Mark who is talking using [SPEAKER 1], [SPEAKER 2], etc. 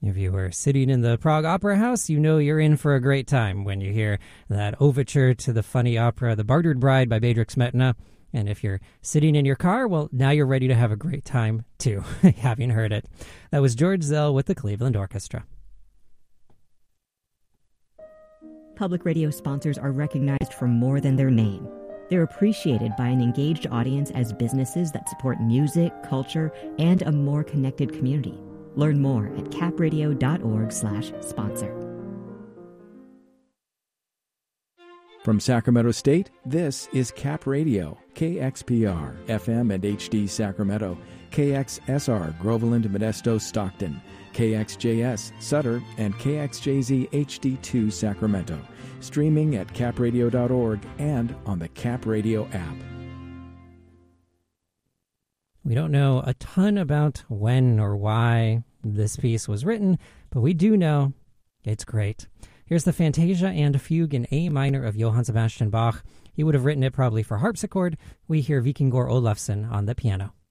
[SPEAKER 1] If you were sitting in the Prague Opera House, you know you're in for a great time when you hear that overture to the funny opera The Bartered Bride by Bedřich Smetana. And if you're sitting in your car, well, now you're ready to have a great time, too, having heard it. That was George Zell with the Cleveland Orchestra.
[SPEAKER 2] Public radio sponsors are recognized for more than their name. They're appreciated by an engaged audience as businesses that support music, culture, and a more connected community. Learn more at capradio.org/sponsor.
[SPEAKER 3] From Sacramento State, this is Cap Radio, KXPR, FM and HD Sacramento, KXSR, Groveland, Modesto, Stockton, KXJS, Sutter, and KXJZ HD2 Sacramento. Streaming at capradio.org and on the Cap Radio app.
[SPEAKER 1] We don't know a ton about when or why this piece was written, but we do know it's great. Here's the Fantasia and Fugue in A minor of Johann Sebastian Bach. He would have written it probably for harpsichord. We hear Víkingur Ólafsson on the piano.